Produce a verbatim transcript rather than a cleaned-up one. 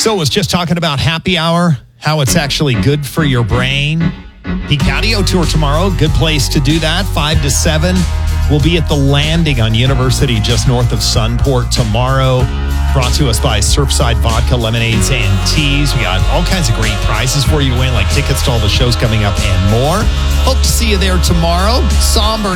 So I was just talking about happy hour, how it's actually good for your brain. Peak Patio Tour tomorrow, good place to do that, five to seven. We'll be at the Landing on University just north of Sunport tomorrow. Brought to us by Surfside Vodka, Lemonades, and Teas. We got all kinds of great prizes for you to win, like tickets to all the shows coming up and more. Hope to see you there tomorrow. Somber